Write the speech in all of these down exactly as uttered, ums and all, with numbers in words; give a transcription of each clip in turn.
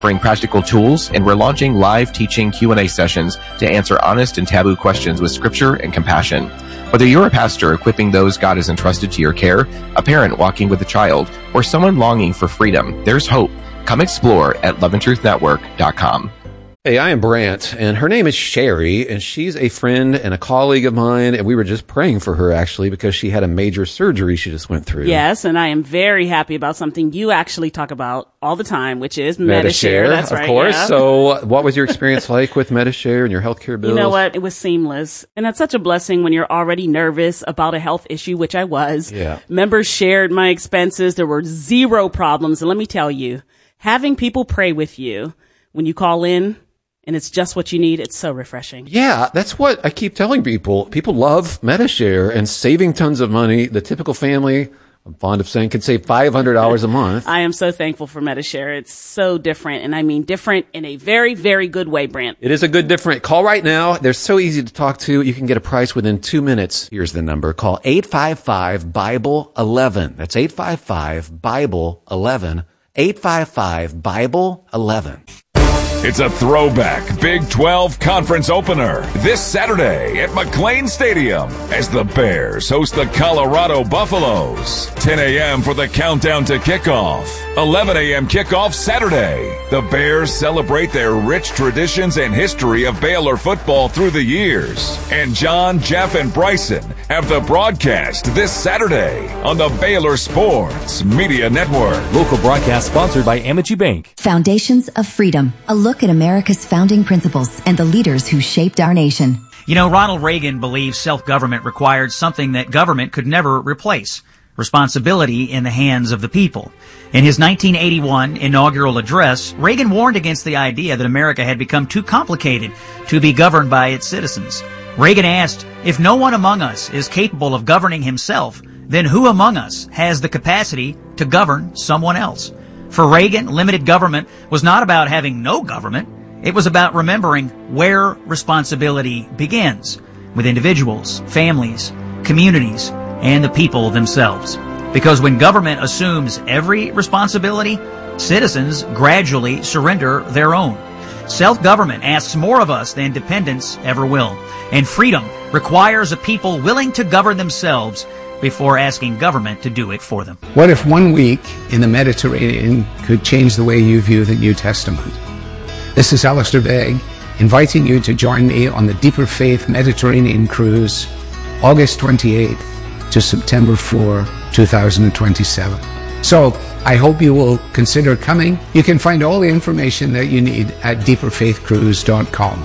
offering practical tools, and we're launching live teaching Q and A sessions to answer honest and taboo questions with scripture and compassion. Whether you're a pastor equipping those God has entrusted to your care, a parent walking with a child, or someone longing for freedom, there's hope. Come explore at love and truth network dot com. Hey, I am Brant, and her name is Sherry, and she's a friend and a colleague of mine, and we were just praying for her, actually, because she had a major surgery she just went through. Yes, and I am very happy about something you actually talk about all the time, which is Medi-Share. Medi-Share. That's of right, course. yeah. So what was your experience like with Medi-Share and your healthcare bills? You know what? It was seamless. And that's such a blessing when you're already nervous about a health issue, which I was. Yeah. Members shared my expenses. There were zero problems. And let me tell you, having people pray with you when you call in, and it's just what you need, it's so refreshing. Yeah, that's what I keep telling people. People love Medi-Share and saving tons of money. The typical family, I'm fond of saying, can save five hundred dollars a month. I am so thankful for Medi-Share. It's so different, and I mean different in a very, very good way, Brant. It is a good different. Call right now. They're so easy to talk to. You can get a price within two minutes. Here's the number. Call eight five five, Bible eleven. That's eight five five, Bible eleven. eight five five, Bible eleven. It's a throwback Big twelve conference opener this Saturday at McLean Stadium as the Bears host the Colorado Buffaloes. ten a.m. for the countdown to kickoff. eleven a.m. kickoff Saturday. The Bears celebrate their rich traditions and history of Baylor football through the years. And John, Jeff, and Bryson have the broadcast this Saturday on the Baylor Sports Media Network. Local broadcast sponsored by Amity Bank. Foundations of Freedom. A look at America's founding principles and the leaders who shaped our nation. You know, Ronald Reagan believed self-government required something that government could never replace: responsibility in the hands of the people. In his nineteen eighty-one inaugural address, Reagan warned against the idea that America had become too complicated to be governed by its citizens. Reagan asked, if no one among us is capable of governing himself, then who among us has the capacity to govern someone else? For Reagan, limited government was not about having no government. It was about remembering where responsibility begins, with individuals, families, communities, and the people themselves. Because when government assumes every responsibility, citizens gradually surrender their own. Self-government asks more of us than dependence ever will. And freedom requires a people willing to govern themselves before asking government to do it for them. What if one week in the Mediterranean could change the way you view the New Testament? This is Alistair Begg, inviting you to join me on the Deeper Faith Mediterranean Cruise, August twenty-eighth to September fourth, two thousand twenty-seven. So, I hope you will consider coming. You can find all the information that you need at deeper faith cruise dot com.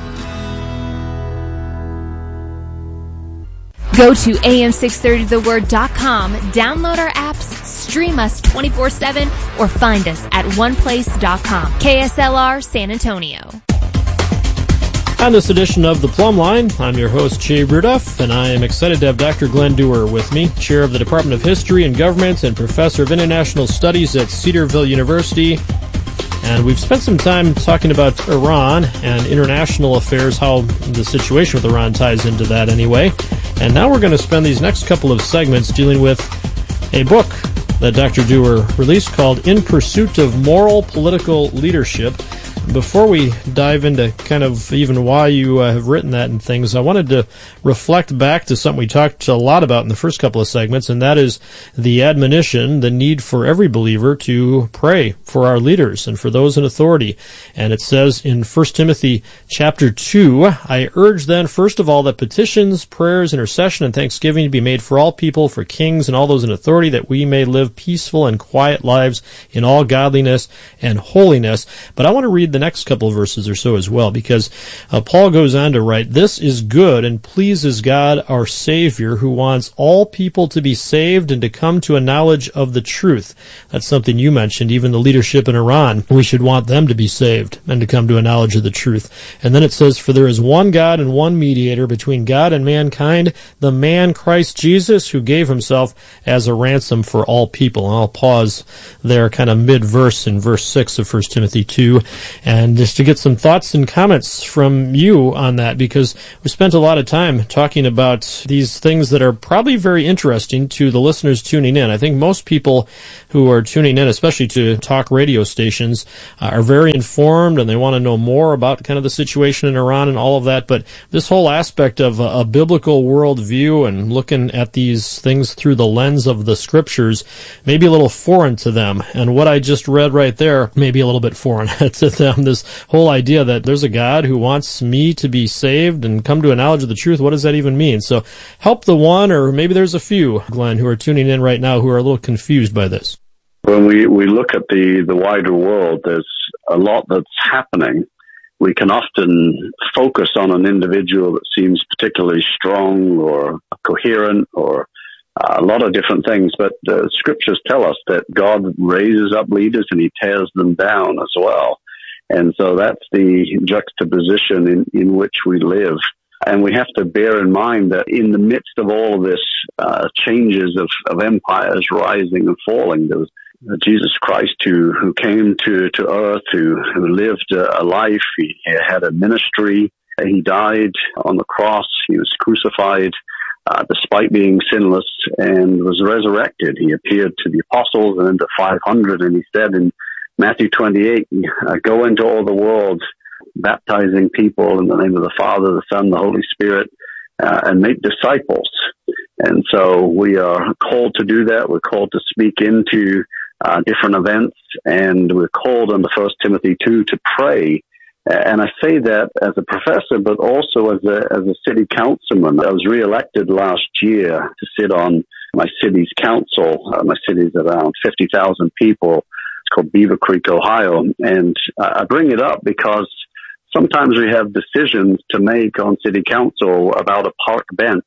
Go to A M six thirty the word dot com, download our apps, stream us twenty-four seven, or find us at one place dot com. K S L R San Antonio. On this edition of The Plumb Line, I'm your host, Jay Rudolph, and I am excited to have Doctor Glenn Dewar with me, Chair of the Department of History and Government and Professor of International Studies at Cedarville University. And we've spent some time talking about Iran and international affairs, how the situation with Iran ties into that anyway. And now we're going to spend these next couple of segments dealing with a book that Doctor Dewar released called In Pursuit of Moral Political Leadership. Before we dive into kind of even why you uh, have written that and things, I wanted to reflect back to something we talked a lot about in the first couple of segments, and that is the admonition, the need for every believer to pray for our leaders and for those in authority. And it says in First Timothy chapter two, I urge then, first of all, that petitions, prayers, intercession, and thanksgiving be made for all people, for kings and all those in authority, that we may live peaceful and quiet lives in all godliness and holiness. But I want to read the next couple of verses or so as well, because uh, Paul goes on to write, this is good and pleases God our Savior, who wants all people to be saved and to come to a knowledge of the truth. That's something you mentioned, even the leadership in Iran. We should want them to be saved and to come to a knowledge of the truth. And then it says, for there is one God and one mediator between God and mankind, the man Christ Jesus, who gave himself as a ransom for all people. And I'll pause there kind of mid-verse in verse six of First Timothy two. and just to get some thoughts and comments from you on that, because we spent a lot of time talking about these things that are probably very interesting to the listeners tuning in. I think most people who are tuning in, especially to talk radio stations, uh, are very informed and they want to know more about kind of the situation in Iran and all of that. But this whole aspect of a, a biblical worldview and looking at these things through the lens of the scriptures may be a little foreign to them. And what I just read right there may be a little bit foreign to them. This whole idea that there's a God who wants me to be saved and come to a knowledge of the truth. What does that even mean? So help the one, or maybe there's a few, Glenn, who are tuning in right now who are a little confused by this. When we, we look at the, the wider world, there's a lot that's happening. We can often focus on an individual that seems particularly strong or coherent or uh, a lot of different things, but the scriptures tell us that God raises up leaders and he tears them down as well. And so that's the juxtaposition in, in which we live. And we have to bear in mind that in the midst of all of this uh, changes of, of empires rising and falling, there was Jesus Christ who, who came to, to earth, who, who lived a, a life. He had a ministry. He died on the cross. He was crucified uh, despite being sinless, and was resurrected. He appeared to the apostles and then to five hundred, and he said in Matthew twenty-eight, uh, go into all the world, baptizing people in the name of the Father, the Son, the Holy Spirit, uh, and make disciples. And so we are called to do that. We're called to speak into uh, different events, and we're called under First Timothy two to pray. And I say that as a professor, but also as a as a city councilman. I was reelected last year to sit on my city's council. Uh, my city is around fifty thousand people. It's called Beaver Creek, Ohio. And I bring it up because sometimes we have decisions to make on city council about a park bench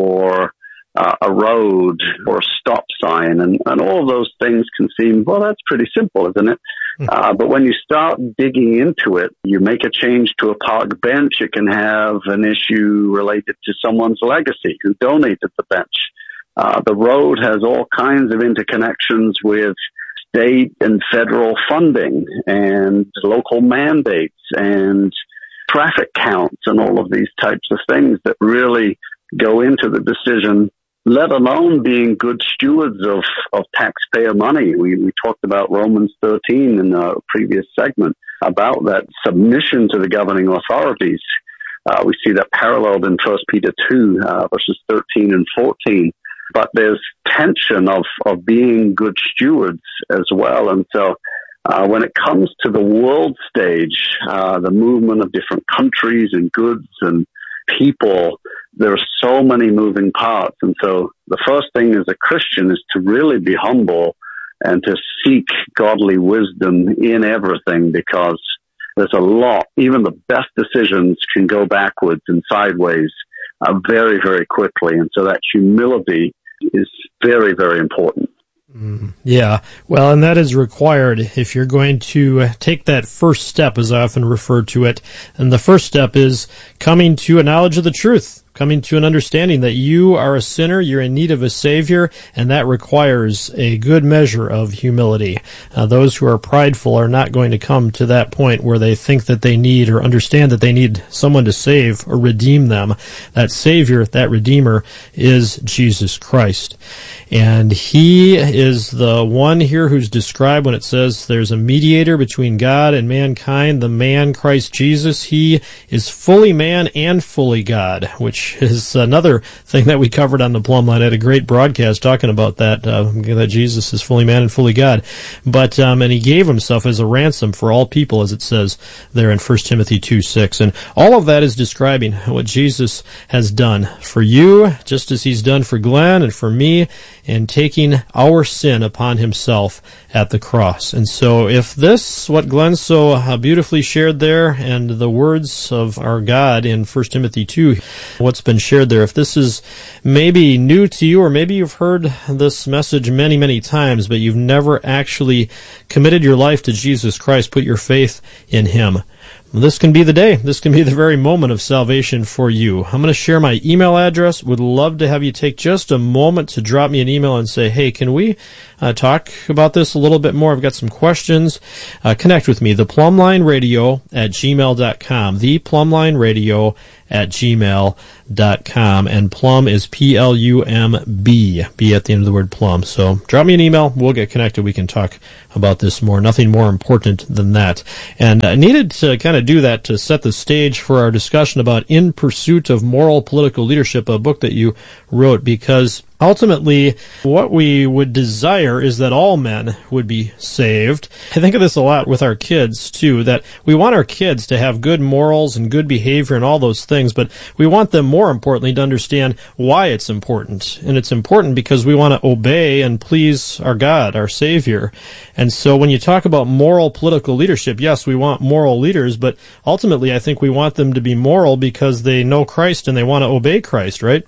or uh, a road or a stop sign. And, and all of those things can seem, well, that's pretty simple, isn't it? Uh, but when you start digging into it, you make a change to a park bench, it can have an issue related to someone's legacy who donated the bench. Uh, the road has all kinds of interconnections with state and federal funding and local mandates and traffic counts and all of these types of things that really go into the decision, let alone being good stewards of, of taxpayer money. We, we talked about Romans thirteen in a previous segment about that submission to the governing authorities. Uh, we see that paralleled in First Peter two, uh, verses thirteen and fourteen. But there's tension of, of being good stewards as well. And so uh, when it comes to the world stage, uh, the movement of different countries and goods and people, there are so many moving parts. And so the first thing as a Christian is to really be humble and to seek godly wisdom in everything, because there's a lot, even the best decisions can go backwards and sideways uh, very, very quickly. And so that humility is very, very important. Mm, yeah, well, and that is required if you're going to take that first step, as I often refer to it. And the first step is coming to a knowledge of the truth, coming to an understanding that you are a sinner, you're in need of a Savior, and that requires a good measure of humility. Uh, those who are prideful are not going to come to that point where they think that they need or understand that they need someone to save or redeem them. That Savior, that Redeemer, is Jesus Christ. And He is the one here who's described when it says there's a mediator between God and mankind, the man Christ Jesus. He is fully man and fully God, which is another thing that we covered on the Plumb Line. I had a great broadcast talking about that, uh, that Jesus is fully man and fully God. But, um, and He gave Himself as a ransom for all people, as it says there in First Timothy two six. And all of that is describing what Jesus has done for you, just as He's done for Glenn and for me, and taking our sin upon Himself at the cross. And so if this, what Glenn so uh, beautifully shared there, and the words of our God in First Timothy two, what's been shared there, if this is maybe new to you, or maybe you've heard this message many, many times, but you've never actually committed your life to Jesus Christ, put your faith in Him, this can be the day. This can be the very moment of salvation for you. I'm going to share my email address. Would love to have you take just a moment to drop me an email and say, hey, can we uh, talk about this a little bit more? I've got some questions. Uh, connect with me, the Plumline Radio at gmail dot com, the Plumline Radio at gmail dot com, and plum is P L U M B, B at the end of the word plum. So drop me an email. We'll get connected. We can talk about this more. Nothing more important than that. And I needed to kind of do that to set the stage for our discussion about In Pursuit of Moral Political Leadership, a book that you wrote, because ultimately, what we would desire is that all men would be saved. I think of this a lot with our kids, too, that we want our kids to have good morals and good behavior and all those things, but we want them, more importantly, to understand why it's important. And it's important because we want to obey and please our God, our Savior. And so when you talk about moral political leadership, yes, we want moral leaders, but ultimately I think we want them to be moral because they know Christ and they want to obey Christ, right?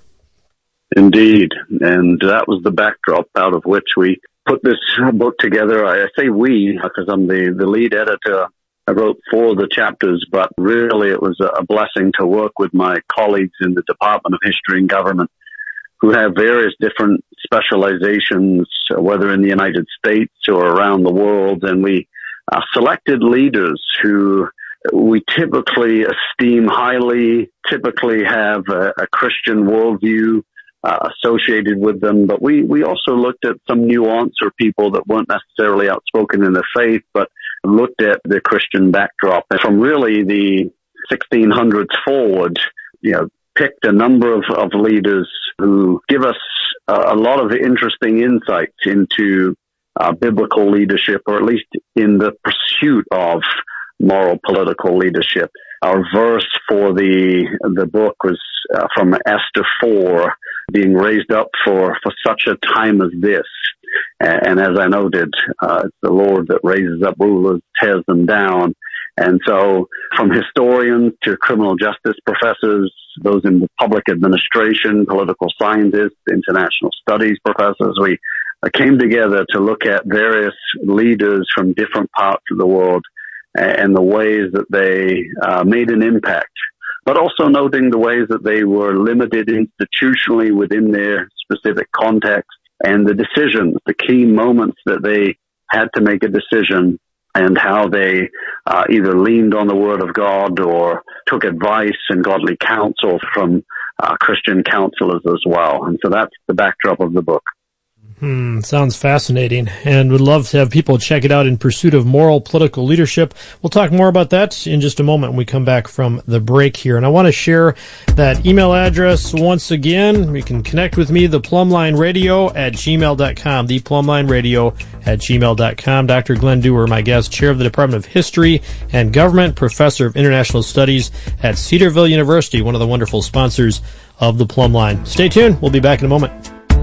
Indeed, and that was the backdrop out of which we put this book together. I say we because I'm the, the lead editor. I wrote four of the chapters, but really it was a blessing to work with my colleagues in the Department of History and Government who have various different specializations, whether in the United States or around the world, and we uh, selected leaders who we typically esteem highly, typically have a, a Christian worldview Uh, associated with them, but we, we also looked at some nuance or people that weren't necessarily outspoken in their faith, but looked at the Christian backdrop. And from really the sixteen hundreds forward, you know, picked a number of, of leaders who give us a, a lot of interesting insights into uh, biblical leadership, or at least in the pursuit of moral political leadership. Our verse for the the book was uh, from Esther four, being raised up for, for such a time as this. And, and as I noted, uh, it's the Lord that raises up rulers, tears them down. And so from historians to criminal justice professors, those in the public administration, political scientists, international studies professors, we uh, came together to look at various leaders from different parts of the world and the ways that they uh, made an impact, but also noting the ways that they were limited institutionally within their specific context, and the decisions, the key moments that they had to make a decision, and how they uh, either leaned on the Word of God or took advice and godly counsel from uh, Christian counselors as well. And so that's the backdrop of the book. Hmm, sounds fascinating, and would love to have people check it out, In Pursuit of Moral Political Leadership. We'll talk more about that in just a moment when we come back from the break here. And I want to share that email address once again. You can connect with me, the Plumline Radio at gmail dot com, the Plumline Radio at gmail dot com. Doctor Glenn Dewar, my guest, chair of the Department of History and Government, professor of International Studies at Cedarville University, one of the wonderful sponsors of the Plumline. Stay tuned. We'll be back in a moment.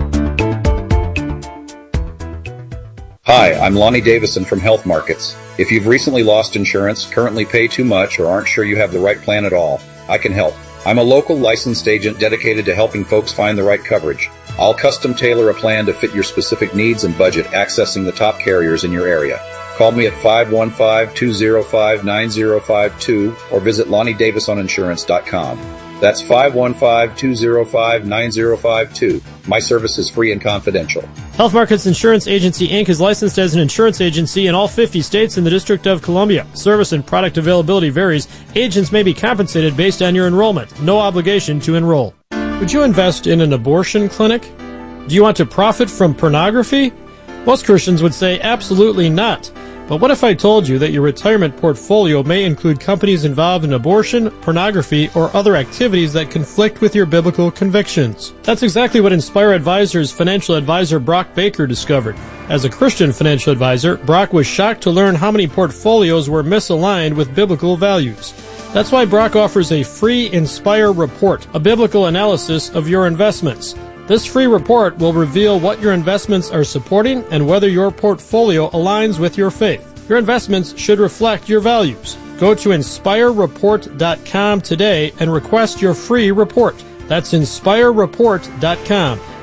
Hi, I'm Lonnie Davison from Health Markets. If you've recently lost insurance, currently pay too much, or aren't sure you have the right plan at all, I can help. I'm a local licensed agent dedicated to helping folks find the right coverage. I'll custom tailor a plan to fit your specific needs and budget, accessing the top carriers in your area. Call me at five one five, two zero five, nine zero five two or visit Lonnie Davison Insurance dot com. That's five one five, two zero five, nine zero five two. My service is free and confidential. Health Markets Insurance Agency, Incorporated is licensed as an insurance agency in all fifty states and the District of Columbia. Service and product availability varies. Agents may be compensated based on your enrollment. No obligation to enroll. Would you invest in an abortion clinic? Do you want to profit from pornography? Most Christians would say absolutely not. But what if I told you that your retirement portfolio may include companies involved in abortion, pornography, or other activities that conflict with your biblical convictions? That's exactly what Inspire Advisors financial advisor Brock Baker discovered. As a Christian financial advisor, Brock was shocked to learn how many portfolios were misaligned with biblical values. That's why Brock offers a free Inspire report, a biblical analysis of your investments. This free report will reveal what your investments are supporting and whether your portfolio aligns with your faith. Your investments should reflect your values. Go to inspire report dot com today and request your free report. That's inspire report dot com.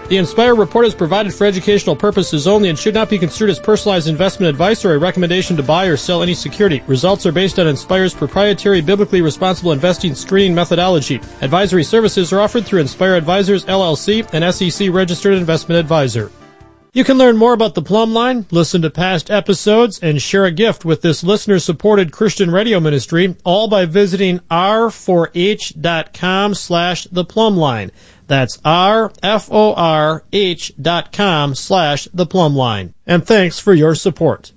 The Inspire report is provided for educational purposes only and should not be construed as personalized investment advice or a recommendation to buy or sell any security. Results are based on Inspire's proprietary biblically responsible investing screening methodology. Advisory services are offered through Inspire Advisors, L L C, an S E C-registered investment advisor. You can learn more about the Plumb Line, listen to past episodes, and share a gift with this listener-supported Christian radio ministry, all by visiting r four h dot com slash the Plumb Line. That's r f o r h dot com slash the Plumb Line. And thanks for your support.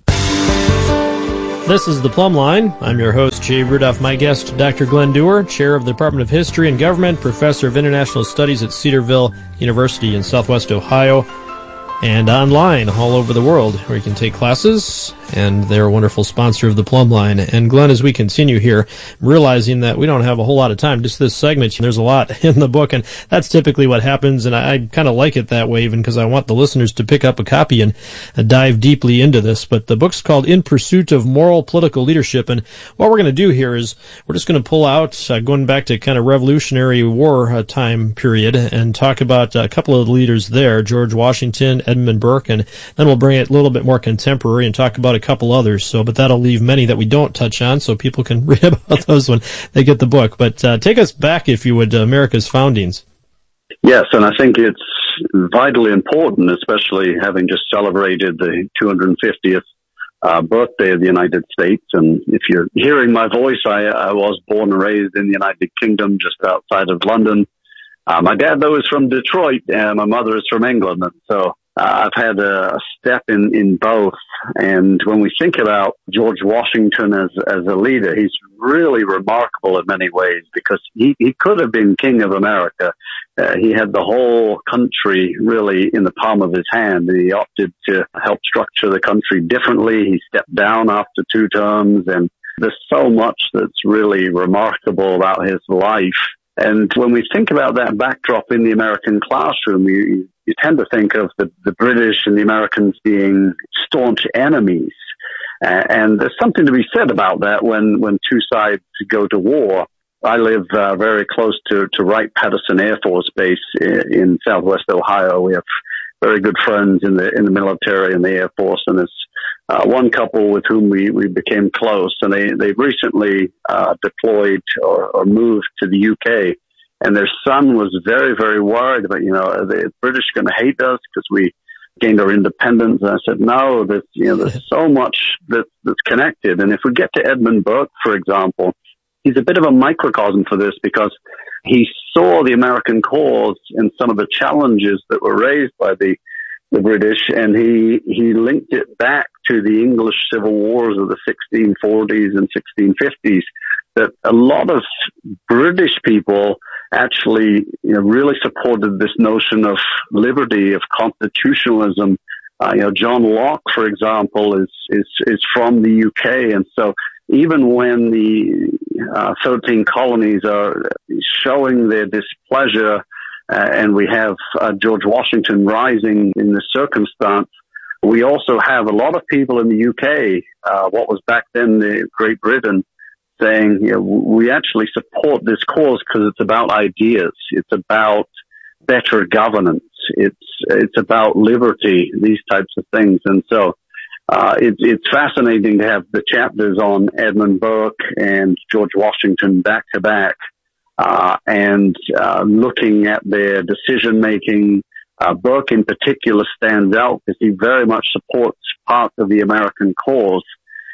This is the Plumb Line. I'm your host, Jay Rudolph. My guest, Doctor Glenn Dewar, Chair of the Department of History and Government, Professor of International Studies at Cedarville University in Southwest Ohio, and online all over the world where you can take classes, and they're a wonderful sponsor of the Plumb Line. And Glenn, as we continue here, realizing that we don't have a whole lot of time, just this segment, there's a lot in the book, and that's typically what happens, and I, I kind of like it that way, even because I want the listeners to pick up a copy and uh, dive deeply into this. But the book's called In Pursuit of Moral Political Leadership, and what we're going to do here is we're just going to pull out, uh, going back to kind of Revolutionary War uh, time period, and talk about a couple of the leaders there, George Washington, Edmund Burke, and then we'll bring it a little bit more contemporary and talk about a couple others. So, but that'll leave many that we don't touch on, so people can read about those when they get the book. But uh, take us back, if you would, to America's foundings. Yes, and I think it's vitally important, especially having just celebrated the two hundred fiftieth uh, birthday of the United States. And if you're hearing my voice, I, I was born and raised in the United Kingdom, just outside of London. Uh, my dad, though, is from Detroit, and my mother is from England, and so Uh, I've had a step in, in both. And when we think about George Washington as, as a leader, he's really remarkable in many ways because he, he could have been king of America. Uh, he had the whole country really in the palm of his hand. He opted to help structure the country differently. He stepped down after two terms, and there's so much that's really remarkable about his life. And when we think about that backdrop in the American classroom, you, you tend to think of the, the British and the Americans being staunch enemies. Uh, and there's something to be said about that when, when two sides go to war. I live uh, very close to, to Wright-Patterson Air Force Base in, in Southwest Ohio. We have very good friends in the in the military and the Air Force, and there's uh, one couple with whom we, we became close, and they they recently uh, deployed or, or moved to the U K, and their son was very very worried about, you know, are the British going to hate us because we gained our independence? And I said, no, there's you know there's so much that, that's connected, and if we get to Edmund Burke, for example, he's a bit of a microcosm for this because he saw the American cause and some of the challenges that were raised by the, the British, and he, he linked it back to the English civil wars of the sixteen forties and sixteen fifties, that a lot of British people actually you know, really supported this notion of liberty, of constitutionalism. Uh, you know, John Locke, for example, is, is, is from the U K, and so even when the uh, thirteen colonies are showing their displeasure, uh, and we have uh, George Washington rising in this circumstance, we also have a lot of people in the U K, uh, what was back then the Great Britain, saying, you know, we actually support this cause because it's about ideas, it's about better governance, it's it's about liberty, these types of things, and so. Uh, it, it's fascinating to have the chapters on Edmund Burke and George Washington back to back, uh, and uh, looking at their decision making. Uh, Burke in particular stands out because he very much supports part of the American cause,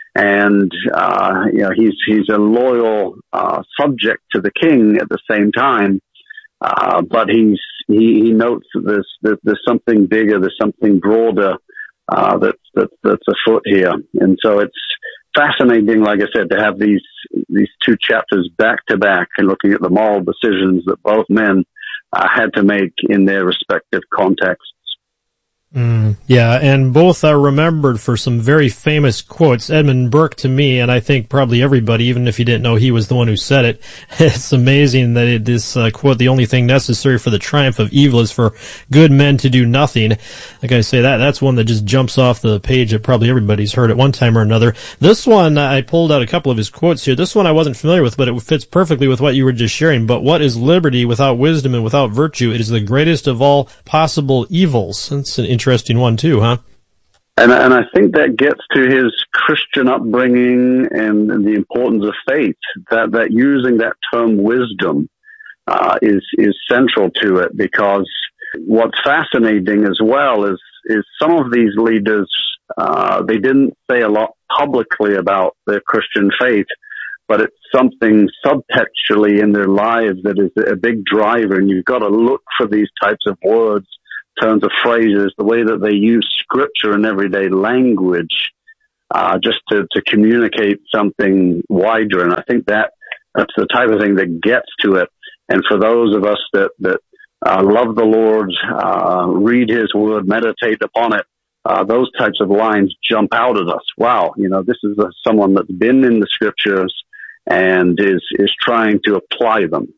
and uh, you know he's he's a loyal uh, subject to the king at the same time. Uh, but he's he, he notes that there's that there's something bigger, there's something broader. Uh, that's, that's, that's afoot here. And so it's fascinating, like I said, to have these, these two chapters back to back and looking at the moral decisions that both men uh, had to make in their respective contexts. Mm, yeah, and both are remembered for some very famous quotes. Edmund Burke, to me, and I think probably everybody, even if you didn't know he was the one who said it, it's amazing that it, this uh, quote, "The only thing necessary for the triumph of evil is for good men to do nothing." Like I say, that that's one that just jumps off the page that probably everybody's heard at one time or another. This one, I pulled out a couple of his quotes here. This one I wasn't familiar with, but it fits perfectly with what you were just sharing. "But what is liberty without wisdom and without virtue? It is the greatest of all possible evils." That's an interesting one too, huh? And, and I think that gets to his Christian upbringing and, and the importance of faith, that, that using that term wisdom uh, is, is central to it, because what's fascinating as well is, is some of these leaders, uh, they didn't say a lot publicly about their Christian faith, but it's something subtextually in their lives that is a big driver, and you've got to look for these types of words, terms of phrases, the way that they use scripture in everyday language, uh, just to, to communicate something wider. And I think that that's the type of thing that gets to it. And for those of us that, that, uh, love the Lord, uh, read his word, meditate upon it, uh, those types of lines jump out at us. Wow. You know, this is a, someone that's been in the scriptures and is, is trying to apply them.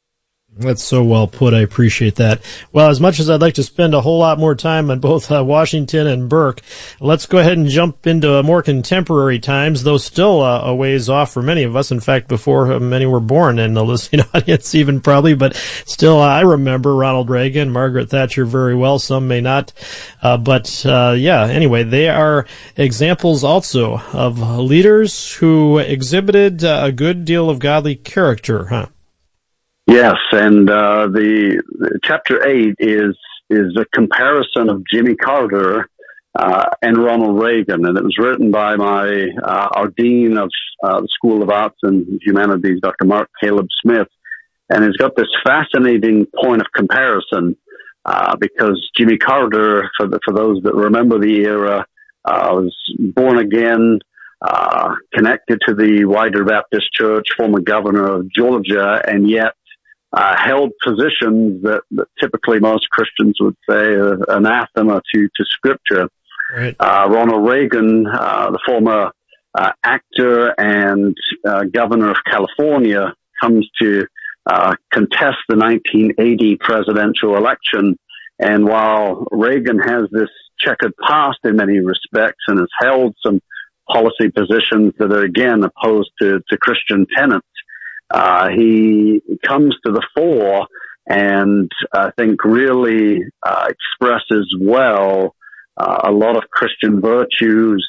That's so well put. I appreciate that. Well, as much as I'd like to spend a whole lot more time on both uh, Washington and Burke, let's go ahead and jump into more contemporary times, though still uh, a ways off for many of us. In fact, before uh, many were born in the listening audience even probably, but still uh, I remember Ronald Reagan, Margaret Thatcher very well. Some may not. Uh, but uh, yeah, anyway, they are examples also of leaders who exhibited uh, a good deal of godly character, huh? Yes, and uh, the, the chapter eight is is a comparison of Jimmy Carter uh, and Ronald Reagan, and it was written by my uh, our dean of uh, the School of Arts and Humanities, Doctor Mark Caleb Smith, and it's got this fascinating point of comparison uh, because Jimmy Carter, for the, for those that remember the era, uh, was born again. Uh, connected to the wider Baptist Church, former governor of Georgia, and yet Uh, held positions that, that typically most Christians would say are anathema to, to Scripture. Right. Uh, Ronald Reagan, uh, the former uh, actor and uh, governor of California, comes to uh, contest the nineteen eighty presidential election. And while Reagan has this checkered past in many respects and has held some policy positions that are, again, opposed to, to Christian tenets, Uh, he comes to the fore and I think really uh, expresses well uh, a lot of Christian virtues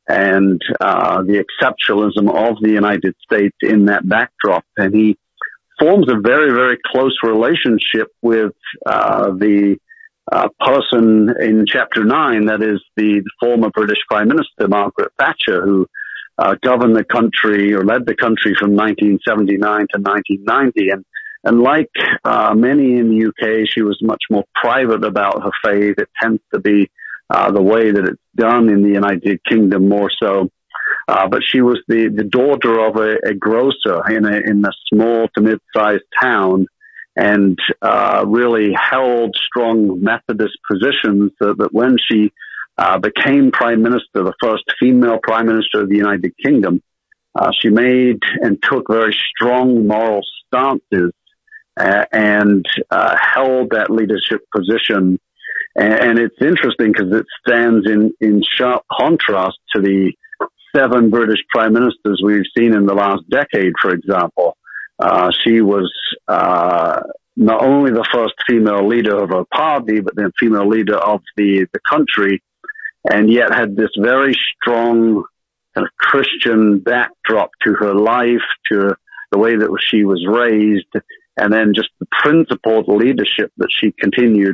and uh, the exceptionalism of the United States in that backdrop. And he forms a very, very close relationship with uh, the uh, person in chapter nine, that is the former British Prime Minister, Margaret Thatcher, who Uh, governed the country or led the country from nineteen seventy-nine to nineteen ninety. And, and like uh, many in the U K, she was much more private about her faith. It tends to be uh, the way that it's done in the United Kingdom more so. Uh, but she was the, the daughter of a, a grocer in a, in a small to mid-sized town and uh, really held strong Methodist positions so that when she Uh, became prime minister, the first female prime minister of the United Kingdom. Uh, she made and took very strong moral stances uh, and uh, held that leadership position. And, and it's interesting because it stands in, in sharp contrast to the seven British prime ministers we've seen in the last decade, for example. Uh, she was uh, not only the first female leader of her party, but the female leader of the, the country, and yet had this very strong kind of Christian backdrop to her life, to the way that she was raised, and then just the principled leadership that she continued,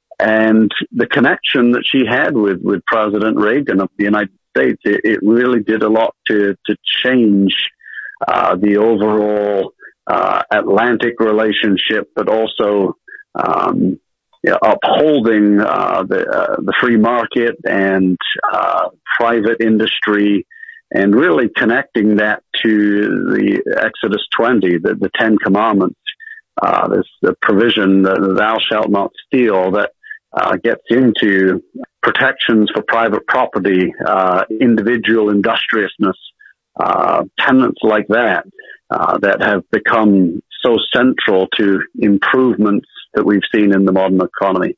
and the connection that she had with, with President Reagan of the United States. It, it really did a lot to, to change uh, the overall uh, Atlantic relationship, but also um Yeah, upholding uh, the uh, the free market and uh, private industry, and really connecting that to the Exodus twenty, the, the Ten Commandments. Uh, there's the provision that thou shalt not steal that uh, gets into protections for private property, uh, individual industriousness, uh, tenets like that, uh, that have become so central to improvements that we've seen in the modern economy.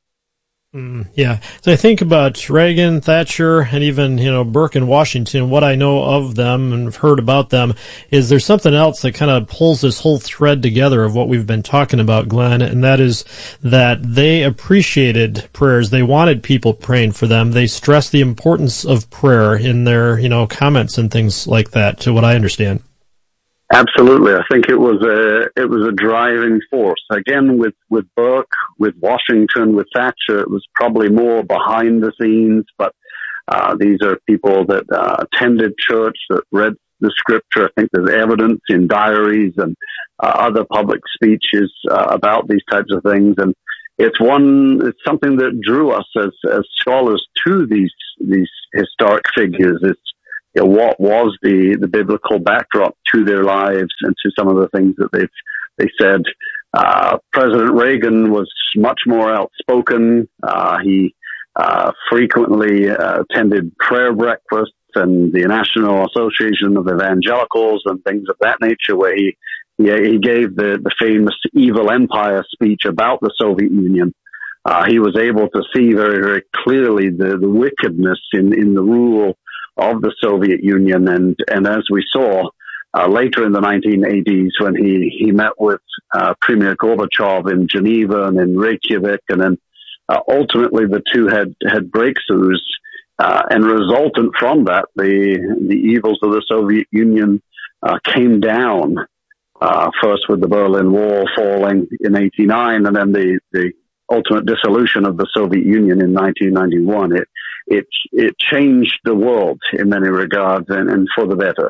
Mm, yeah. So I think about Reagan, Thatcher, and even, you know, Burke and Washington. What I know of them and have heard about them is there's something else that kind of pulls this whole thread together of what we've been talking about, Glenn, and that is that they appreciated prayers. They wanted people praying for them. They stressed the importance of prayer in their, you know, comments and things like that, to what I understand. Absolutely. I think it was a, it was a driving force. Again, with, with Burke, with Washington, with Thatcher, it was probably more behind the scenes, but, uh, these are people that, uh, attended church, that read the scripture. I think there's evidence in diaries and, uh, other public speeches, uh, about these types of things. And it's one, it's something that drew us as, as scholars to these, these historic figures. It's, You know, what was the, the biblical backdrop to their lives and to some of the things that they've, they said. Uh, President Reagan was much more outspoken. Uh, he, uh, frequently uh, attended prayer breakfasts and the National Association of Evangelicals and things of that nature, where he, he, he gave the, the famous Evil Empire speech about the Soviet Union. Uh, he was able to see very, very clearly the, the wickedness in, in the rule of the Soviet Union. And, and as we saw, uh, later in the nineteen eighties, when he, he met with, uh, Premier Gorbachev in Geneva and in Reykjavik, and then, uh, ultimately the two had, had breakthroughs, uh, and resultant from that, the, the evils of the Soviet Union, uh, came down, uh, first with the Berlin Wall falling in eighty-nine, and then the, the ultimate dissolution of the Soviet Union in nineteen ninety-one. It, it, it changed the world in many regards, and, and for the better.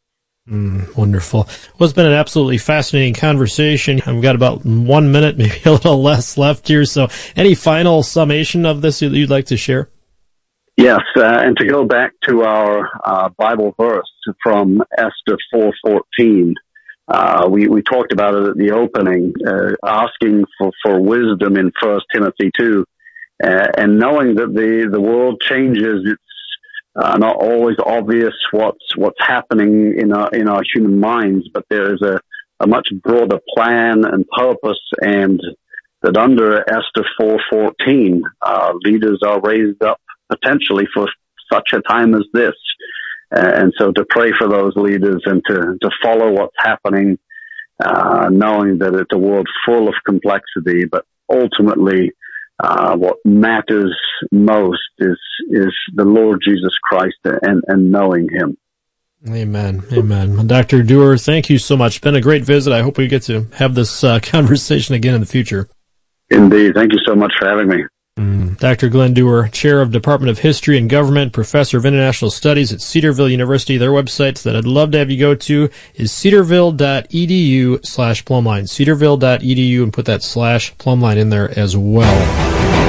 Mm, wonderful. Well, it's been an absolutely fascinating conversation. I've got about one minute, maybe a little less left here. So any final summation of this that you'd like to share? Yes, uh, and to go back to our uh, Bible verse from Esther four fourteen, Uh, we, we talked about it at the opening, uh, asking for, for wisdom in First Timothy two, uh, and knowing that the, the world changes. It's, uh, not always obvious what's, what's happening in our, in our human minds, but there is a, a much broader plan and purpose, and that under Esther four fourteen, uh, leaders are raised up potentially for such a time as this. And so to pray for those leaders and to, to follow what's happening, uh, knowing that it's a world full of complexity, but ultimately, uh, what matters most is, is the Lord Jesus Christ and, and knowing Him. Amen. Amen. Well, Doctor Dewar, thank you so much. It's been a great visit. I hope we get to have this uh, conversation again in the future. Indeed. Thank you so much for having me. Mm. Doctor Glenn Dewar, Chair of Department of History and Government, Professor of International Studies at Cedarville University. Their website that I'd love to have you go to is cedarville.edu slash plumline. Cedarville.edu, and put that slash plumline in there as well.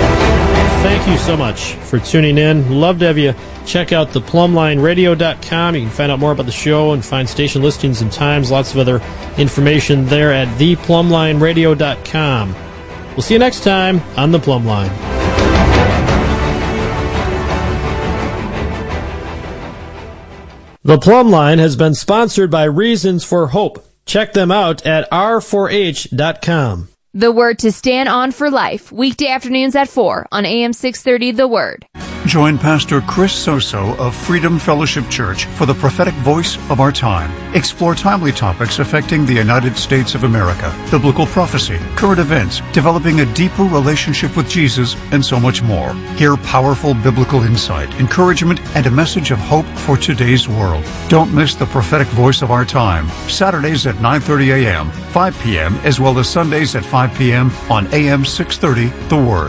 Thank you so much for tuning in. Love to have you check out the plumline radio dot com. You can find out more about the show and find station listings and times. Lots of other information there at the plumline radio dot com. We'll see you next time on The Plumb Line. The Plumb Line has been sponsored by Reasons for Hope. Check them out at r four h dot com. The Word to Stand On for Life, weekday afternoons at four on A M six thirty The Word. Join Pastor Chris Soso of Freedom Fellowship Church for the prophetic voice of our time. Explore timely topics affecting the United States of America, biblical prophecy, current events, developing a deeper relationship with Jesus, and so much more. Hear powerful biblical insight, encouragement, and a message of hope for today's world. Don't miss the prophetic voice of our time. Saturdays at nine thirty a.m., five p.m., as well as Sundays at five p.m. on A M six thirty The Word.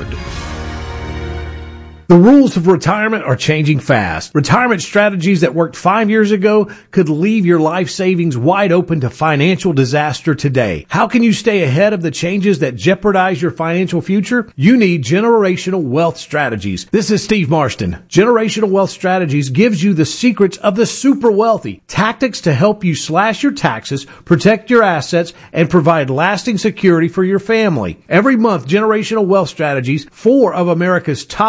The rules of retirement are changing fast. Retirement strategies that worked five years ago could leave your life savings wide open to financial disaster today. How can you stay ahead of the changes that jeopardize your financial future? You need Generational Wealth Strategies. This is Steve Marston. Generational Wealth Strategies gives you the secrets of the super wealthy, tactics to help you slash your taxes, protect your assets, and provide lasting security for your family. Every month, Generational Wealth Strategies, four of America's top legacy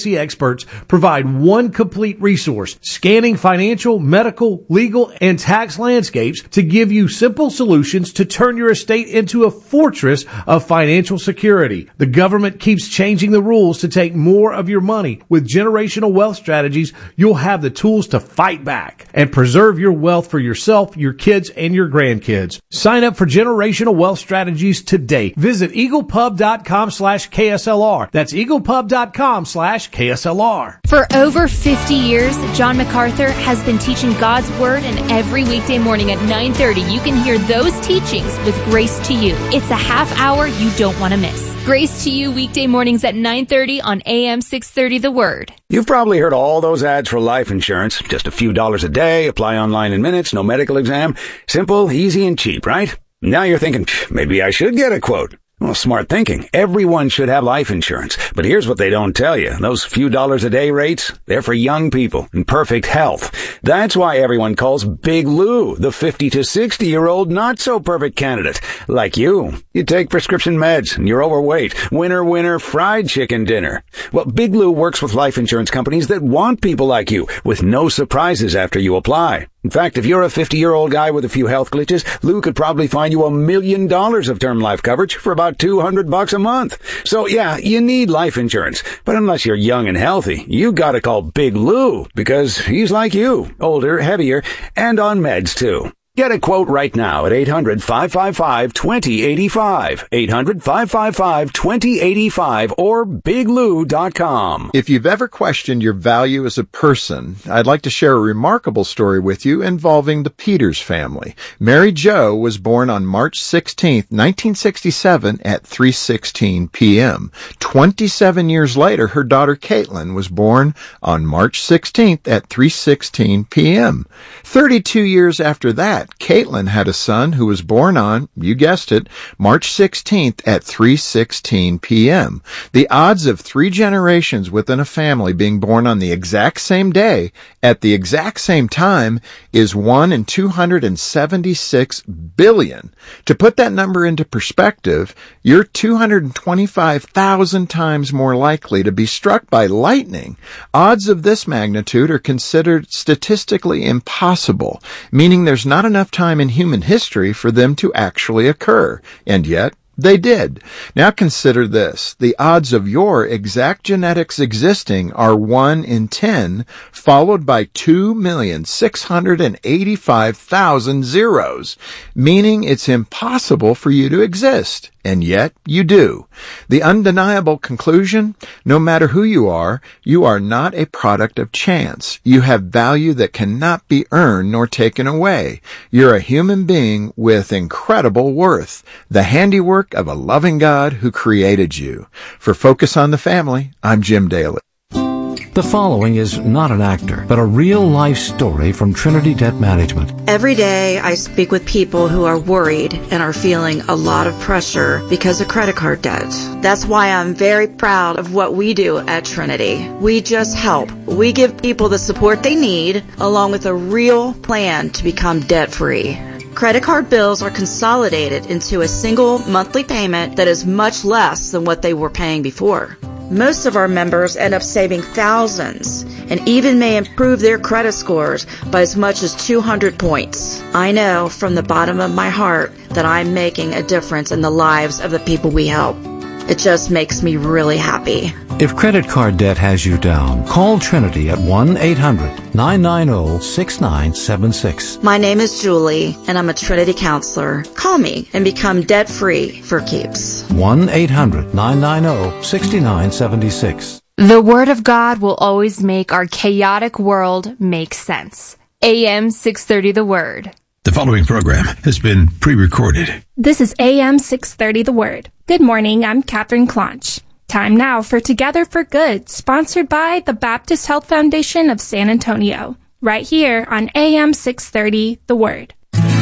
Literacy experts provide one complete resource, scanning financial, medical, legal, and tax landscapes to give you simple solutions to turn your estate into a fortress of financial security. The government keeps changing the rules to take more of your money. With generational wealth strategies, you'll have the tools to fight back and preserve your wealth for yourself, your kids, and your grandkids. Sign up for generational wealth strategies today. Visit eaglepub.com slash KSLR. That's eaglepub.com slash KSLR. For over fifty years, John MacArthur has been teaching God's Word, and every weekday morning at nine thirty, you can hear those teachings with Grace to You. It's a half hour you don't want to miss. Grace to You, weekday mornings at nine thirty on A M six thirty The Word. You've probably heard all those ads for life insurance. Just a few dollars a day, apply online in minutes, no medical exam. Simple, easy, and cheap, right? Now you're thinking, maybe I should get a quote. Well, smart thinking. Everyone should have life insurance. But here's what they don't tell you. Those few dollars a day rates, they're for young people in perfect health. That's why everyone calls Big Lou the fifty to sixty year old not so perfect candidate. Like you. You take prescription meds and you're overweight. Winner, winner, fried chicken dinner. Well, Big Lou works with life insurance companies that want people like you with no surprises after you apply. In fact, if you're a fifty-year-old guy with a few health glitches, Lou could probably find you a million dollars of term life coverage for about two hundred bucks a month. So yeah, you need life insurance. But unless you're young and healthy, you gotta call Big Lou because he's like you, older, heavier, and on meds too. Get a quote right now at eight hundred, five five five, two zero eight five, eight hundred, five five five, two zero eight five, or big lou dot com. If you've ever questioned your value as a person, I'd like to share a remarkable story with you involving the Peters family. Mary Jo was born on March sixteenth, nineteen sixty-seven at three sixteen p.m. twenty-seven years later, her daughter Caitlin was born on March sixteenth at three sixteen p.m. thirty-two years after that, Caitlin had a son who was born on, you guessed it, March sixteenth at three sixteen p.m. The odds of three generations within a family being born on the exact same day at the exact same time is one in two hundred seventy-six billion. To put that number into perspective, you're two hundred twenty-five thousand times more likely to be struck by lightning. Odds of this magnitude are considered statistically impossible, meaning there's not enough time in human history for them to actually occur. And yet, they did. Now consider this. The odds of your exact genetics existing are one in ten, followed by two million, six hundred eighty-five thousand zeros, meaning it's impossible for you to exist. And yet, you do. The undeniable conclusion, no matter who you are, you are not a product of chance. You have value that cannot be earned nor taken away. You're a human being with incredible worth, the handiwork of a loving God who created you. For Focus on the Family, I'm Jim Daly. The following is not an actor, but a real-life story from Trinity Debt Management. Every day I speak with people who are worried and are feeling a lot of pressure because of credit card debt. That's why I'm very proud of what we do at Trinity. We just help. We give people the support they need, along with a real plan to become debt-free. Credit card bills are consolidated into a single monthly payment that is much less than what they were paying before. Most of our members end up saving thousands and even may improve their credit scores by as much as two hundred points. I know from the bottom of my heart that I'm making a difference in the lives of the people we help. It just makes me really happy. If credit card debt has you down, call Trinity at one eight hundred, nine nine zero, six nine seven six. My name is Julie, and I'm a Trinity counselor. Call me and become debt-free for keeps. one eight hundred, nine nine zero, six nine seven six. The Word of God will always make our chaotic world make sense. A M six thirty The Word. The following program has been pre-recorded. This is A M six thirty The Word. Good morning, I'm Catherine Clonch. Time now for Together for Good, sponsored by the Baptist Health Foundation of San Antonio, right here on A M six thirty The Word.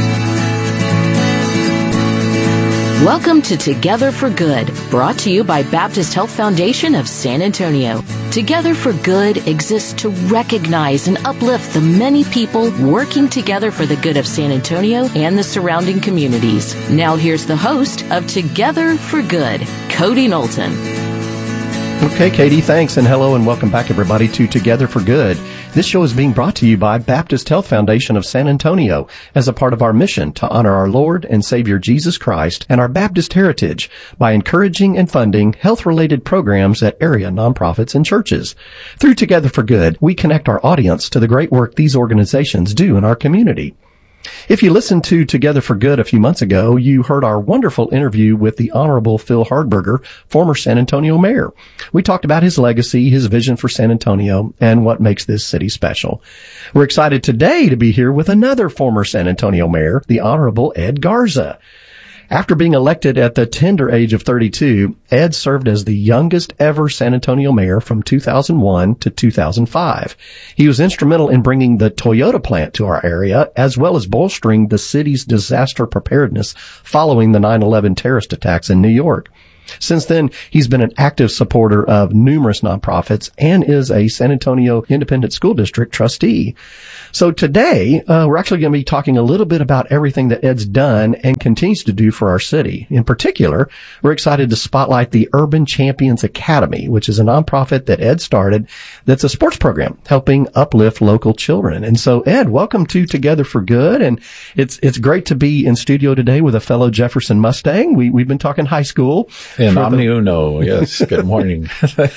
Welcome to Together for Good, brought to you by Baptist Health Foundation of San Antonio. Together for Good exists to recognize and uplift the many people working together for the good of San Antonio and the surrounding communities. Now here's the host of Together for Good, Cody Knowlton. Okay, Katie, thanks, and hello and welcome back, everybody, to Together for Good. This show is being brought to you by Baptist Health Foundation of San Antonio as a part of our mission to honor our Lord and Savior Jesus Christ and our Baptist heritage by encouraging and funding health-related programs at area nonprofits and churches. Through Together for Good, we connect our audience to the great work these organizations do in our community. If you listened to Together for Good a few months ago, you heard our wonderful interview with the Honorable Phil Hardberger, former San Antonio mayor. We talked about his legacy, his vision for San Antonio, and what makes this city special. We're excited today to be here with another former San Antonio mayor, the Honorable Ed Garza. After being elected at the tender age of thirty-two, Ed served as the youngest ever San Antonio mayor from two thousand one to two thousand five. He was instrumental in bringing the Toyota plant to our area, as well as bolstering the city's disaster preparedness following the nine eleven terrorist attacks in New York. Since then, he's been an active supporter of numerous nonprofits and is a San Antonio Independent School District trustee. So today, uh, we're actually going to be talking a little bit about everything that Ed's done and continues to do for our city. In particular, we're excited to spotlight the Urban Champions Academy, which is a nonprofit that Ed started that's a sports program helping uplift local children. And so, Ed, welcome to Together for Good. And it's it's great to be in studio today with a fellow Jefferson Mustang. We, we've been talking high school. And Omni Uno, yes. Good morning.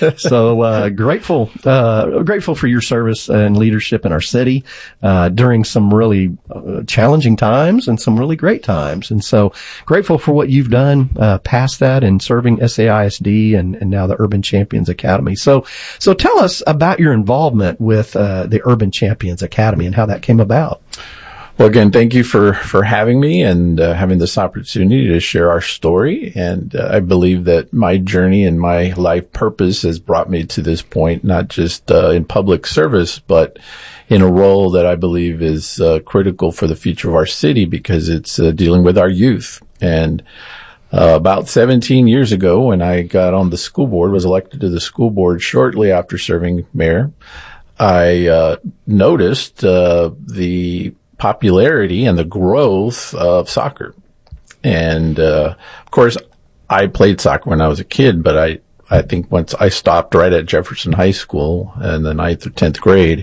So uh, grateful, uh, grateful for your service and leadership in our city uh, during some really uh, challenging times and some really great times. And so grateful for what you've done uh, past that and serving S A I S D and, and now the Urban Champions Academy. So, so tell us about your involvement with uh, the Urban Champions Academy and how that came about. Well, again, thank you for, for having me and uh, having this opportunity to share our story. And uh, I believe that my journey and my life purpose has brought me to this point, not just uh, in public service, but in a role that I believe is uh, critical for the future of our city because it's uh, dealing with our youth. And uh, about seventeen years ago, when I got on the school board, was elected to the school board shortly after serving mayor, I uh, noticed uh, the popularity and the growth of soccer. And, uh, of course, I played soccer when I was a kid, but I, I think once I stopped right at Jefferson High School in the ninth or tenth grade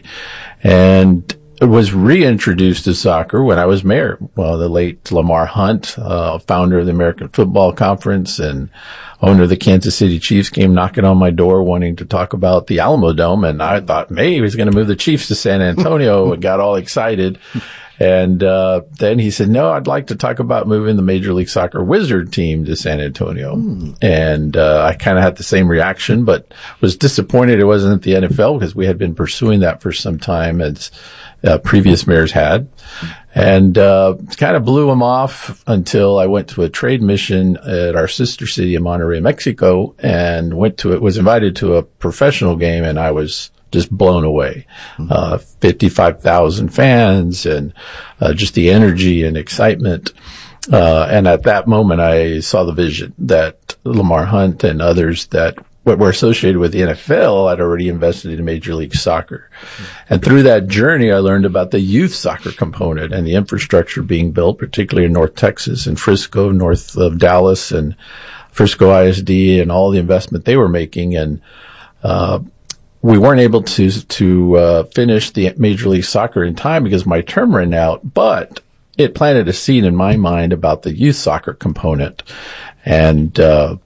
and was reintroduced to soccer when I was mayor. Well, the late Lamar Hunt, uh, founder of the American Football Conference and owner of the Kansas City Chiefs, came knocking on my door wanting to talk about the Alamo Dome. And I thought maybe he was going to move the Chiefs to San Antonio and got all excited. And, uh, then he said, no, I'd like to talk about moving the Major League Soccer Wizard team to San Antonio. Mm. And, uh, I kind of had the same reaction, but was disappointed it wasn't at the N F L because we had been pursuing that for some time as, uh, previous mayors had. And, uh, kind of blew him off until I went to a trade mission at our sister city in Monterrey, Mexico, and went to it, was invited to a professional game, and I was just blown away. Mm-hmm. Uh, fifty-five thousand fans and, uh, just the energy and excitement. Uh, and at that moment, I saw the vision that Lamar Hunt and others that were associated with the N F L had already invested in Major League Soccer. Mm-hmm. And through that journey, I learned about the youth soccer component and the infrastructure being built, particularly in North Texas and Frisco, north of Dallas and Frisco I S D and all the investment they were making. And, uh, we weren't able to, to, uh, finish the Major League Soccer in time because my term ran out, but it planted a seed in my mind about the youth soccer component. And, uh,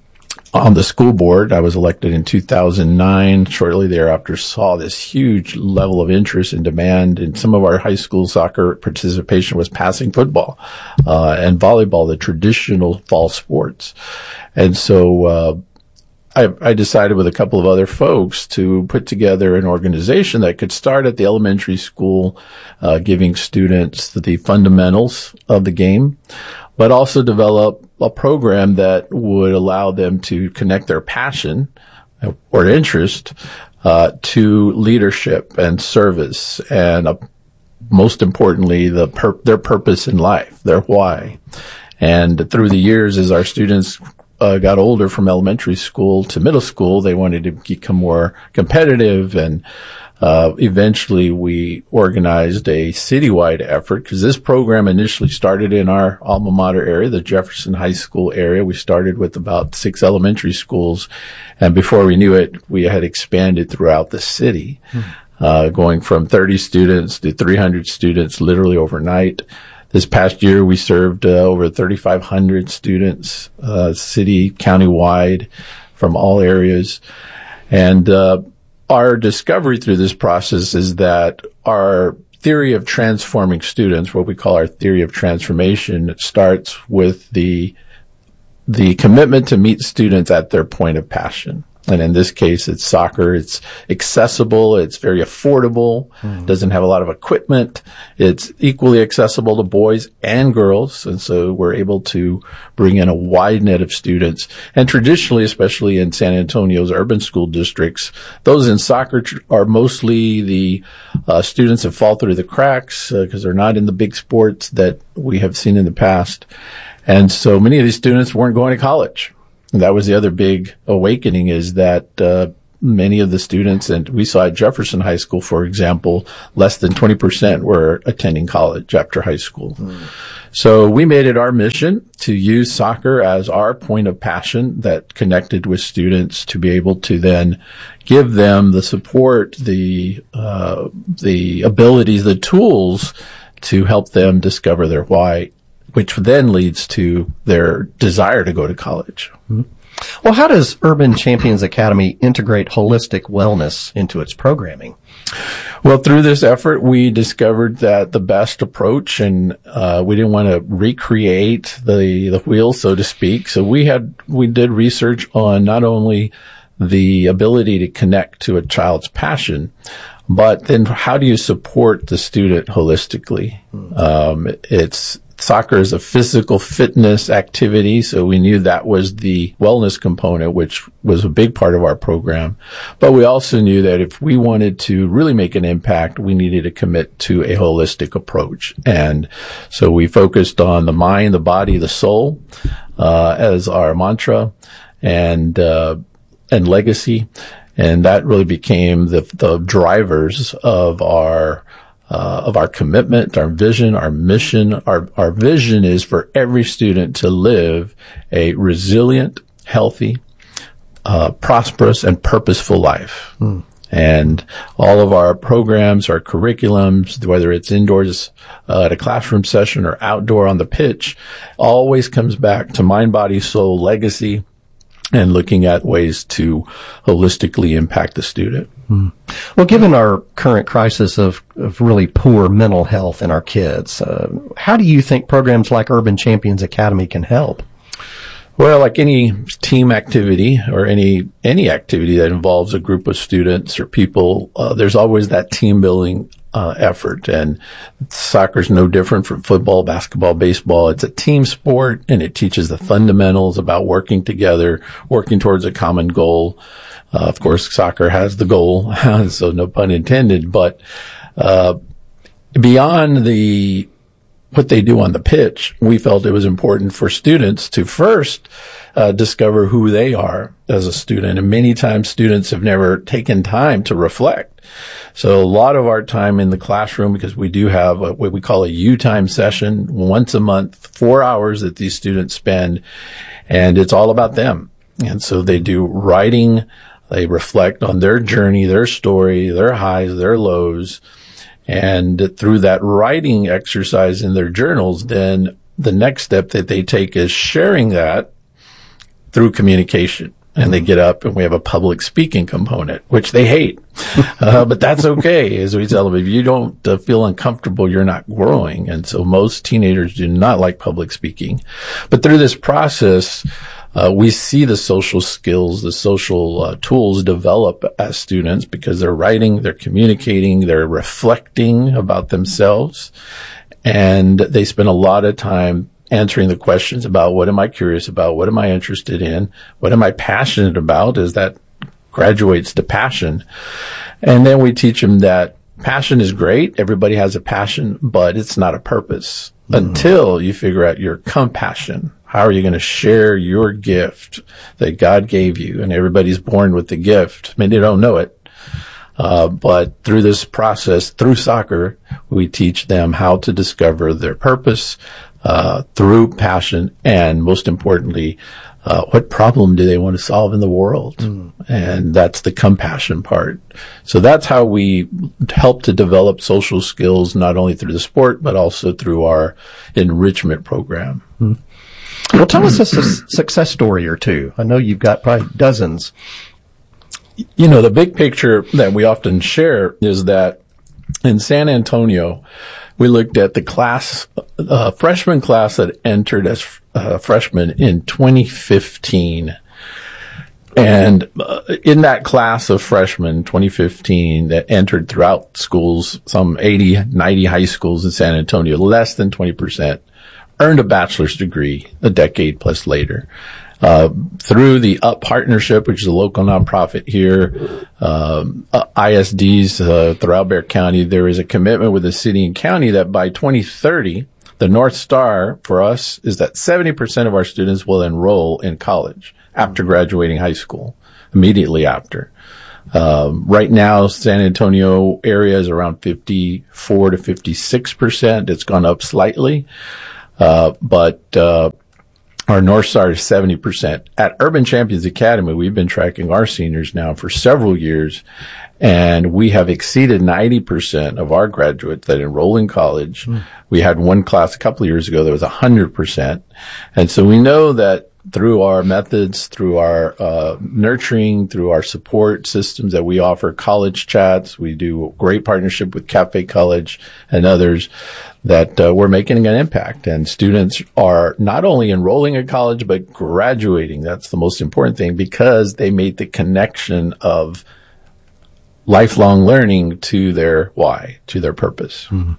on the school board, I was elected in two thousand nine. Shortly thereafter, saw this huge level of interest and demand in some of our high school soccer participation was passing football, uh, and volleyball, the traditional fall sports. And so, uh, I, I decided with a couple of other folks to put together an organization that could start at the elementary school, uh, giving students the fundamentals of the game, but also develop a program that would allow them to connect their passion or interest, uh, to leadership and service and, uh, most importantly, the pur- their purpose in life, their why. And through the years, as our students Uh, got older from elementary school to middle school, they wanted to become more competitive and Uh, eventually we organized a citywide effort because this program initially started in our alma mater area, the Jefferson High School area. We started with about six elementary schools, and before we knew it, we had expanded throughout the city, hmm. uh, going from thirty students to three hundred students literally overnight. This past year, we served uh, over thirty-five hundred students, uh, city, county-wide, from all areas. And uh, our discovery through this process is that our theory of transforming students, what we call our theory of transformation, it starts with the the commitment to meet students at their point of passion. And in this case, it's soccer. It's accessible. It's very affordable. Mm. Doesn't have a lot of equipment. It's equally accessible to boys and girls. And so we're able to bring in a wide net of students. And traditionally, especially in San Antonio's urban school districts, those in soccer tr- are mostly the uh, students that fall through the cracks because uh, they're not in the big sports that we have seen in the past. And so many of these students weren't going to college. That was the other big awakening, is that uh, many of the students, and we saw at Jefferson High School, for example, less than twenty percent were attending college after high school. Mm. So we made it our mission to use soccer as our point of passion that connected with students to be able to then give them the support, the uh, the abilities, the tools to help them discover their why, which then leads to their desire to go to college. Mm-hmm. Well, how does Urban Champions Academy integrate holistic wellness into its programming? Well, through this effort, we discovered that the best approach, and uh, we didn't want to recreate the the wheel, so to speak. So we had we did research on not only the ability to connect to a child's passion, but then how do you support the student holistically? Mm-hmm. Um, it's Soccer is a physical fitness activity, so we knew that was the wellness component, which was a big part of our program. But we also knew that if we wanted to really make an impact, we needed to commit to a holistic approach. And so we focused on the mind, the body, the soul, uh, as our mantra, and, uh, and legacy. And that really became the, the drivers of our Uh, of our commitment, our vision, our mission. Our, our vision is for every student to live a resilient, healthy, uh, prosperous, and purposeful life. Mm. And all of our programs, our curriculums, whether it's indoors uh, at a classroom session or outdoor on the pitch, always comes back to mind, body, soul, legacy, and looking at ways to holistically impact the student. Hmm. Well, given our current crisis of, of really poor mental health in our kids, uh, how do you think programs like Urban Champions Academy can help? Well, like any team activity or any any activity that involves a group of students or people, uh, there's always that team building uh, effort. And soccer's no different from football, basketball, baseball. It's a team sport, and it teaches the fundamentals about working together, working towards a common goal. Uh, of course, soccer has the goal, so no pun intended. But uh beyond the what they do on the pitch, we felt it was important for students to first uh, discover who they are as a student. And many times students have never taken time to reflect. So a lot of our time in the classroom, because we do have a, what we call a U-Time session once a month, four hours that these students spend, and it's all about them. And so they do writing, they reflect on their journey, their story, their highs, their lows. And through that writing exercise in their journals, then the next step that they take is sharing that through communication. And they get up and we have a public speaking component, which they hate. uh, but that's okay. As we tell them, if you don't uh, feel uncomfortable, you're not growing. And so most teenagers do not like public speaking. But through this process, Uh, we see the social skills, the social uh, tools develop as students because they're writing, they're communicating, they're reflecting about themselves, and they spend a lot of time answering the questions about what am I curious about, what am I interested in, what am I passionate about, as that graduates to passion. And then we teach them that passion is great, everybody has a passion, but it's not a purpose mm-hmm. until you figure out your compassion. How are you going to share your gift that God gave you? And everybody's born with the gift. I mean, they don't know it. Uh, but through this process, through soccer, we teach them how to discover their purpose, uh, through passion, and most importantly, uh, what problem do they want to solve in the world? Mm. And that's the compassion part. So that's how we help to develop social skills, not only through the sport, but also through our enrichment program. Mm. Well, tell us a su- success story or two. I know you've got probably dozens. You know, the big picture that we often share is that in San Antonio, we looked at the class, uh, freshman class that entered as uh, freshmen in twenty fifteen. And uh, in that class of freshmen, twenty fifteen, that entered throughout schools, some eighty, ninety high schools in San Antonio, less than twenty percent earned a bachelor's degree a decade plus later. Uh, through the U P Partnership, which is a local nonprofit here, um, uh, I S Ds uh, throughout Bexar County, there is a commitment with the city and county that by twenty thirty, the North Star for us is that seventy percent of our students will enroll in college after graduating high school, immediately after. Um, right now, San Antonio area is around fifty-four to fifty-six percent. It's gone up slightly, uh, but uh our North Star is seventy percent. At Urban Champions Academy, we've been tracking our seniors now for several years, and we have exceeded ninety percent of our graduates that enroll in college. Mm. We had one class a couple of years ago that was one hundred percent. And so we know that through our methods, through our uh nurturing, through our support systems that we offer, college chats, we do a great partnership with Cafe College and others, that uh, we're making an impact. And students are not only enrolling in college, but graduating. That's the most important thing, because they made the connection of lifelong learning to their why, to their purpose. Mm-hmm.